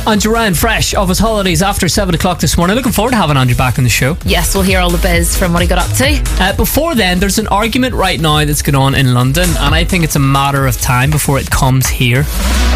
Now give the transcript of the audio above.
Andrew Ryan, fresh off his holidays after 7 o'clock this morning. Looking forward to having Andrew back on the show. Yes, we'll hear all the biz from what he got up to. Before then, there's an argument right now that's going on in London, and I think it's a matter of time before it comes here.